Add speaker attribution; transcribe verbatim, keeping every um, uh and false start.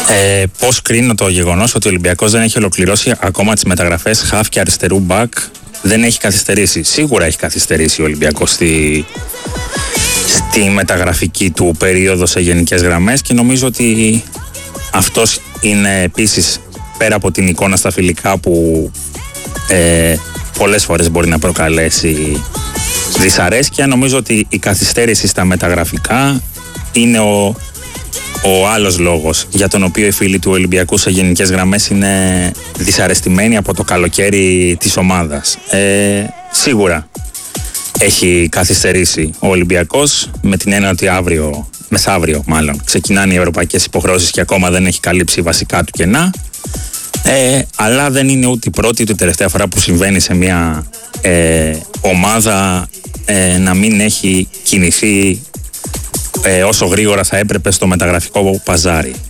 Speaker 1: Ε, πώς κρίνω το γεγονός ότι ο Ολυμπιακός δεν έχει ολοκληρώσει ακόμα τις μεταγραφές χαφ και αριστερού μπακ, δεν έχει καθυστερήσει? Σίγουρα έχει καθυστερήσει ο Ολυμπιακός στη, στη μεταγραφική του περίοδο σε γενικές γραμμές, και νομίζω ότι αυτός είναι επίσης, πέρα από την εικόνα στα φιλικά που ε, πολλές φορές μπορεί να προκαλέσει δυσαρέσκεια, νομίζω ότι η καθυστέρηση στα μεταγραφικά είναι ο, ο άλλος λόγος για τον οποίο οι φίλοι του Ολυμπιακού σε γενικές γραμμές είναι δυσαρεστημένοι από το καλοκαίρι της ομάδας. Ε, σίγουρα έχει καθυστερήσει ο Ολυμπιακός, με την έννοια ότι αύριο, μεθαύριο μάλλον, ξεκινάνε οι ευρωπαϊκές υποχρεώσεις και ακόμα δεν έχει καλύψει βασικά του κενά. Ε, αλλά δεν είναι ούτε η πρώτη ούτε η τελευταία φορά που συμβαίνει σε μια ε, ομάδα ε, να μην έχει κινηθεί ε, όσο γρήγορα θα έπρεπε στο μεταγραφικό παζάρι.